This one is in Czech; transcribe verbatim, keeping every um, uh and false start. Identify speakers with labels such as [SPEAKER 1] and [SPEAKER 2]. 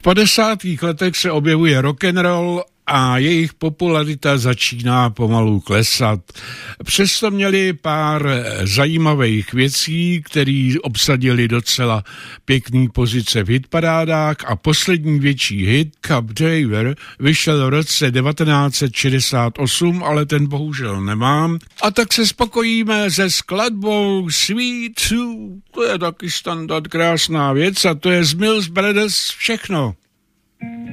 [SPEAKER 1] padesátých letech se objevuje rock'n'roll a jejich popularita začíná pomalu klesat. Přesto měli pár zajímavých věcí, které obsadili docela pěkný pozice v hitparádách a poslední větší hit Cab Driver vyšel v roce devatenáct set šedesát osm, ale ten bohužel nemám. A tak se spokojíme se skladbou Sweet Tooth, to je taky standard, krásná věc a to je z Mills Brothers všechno.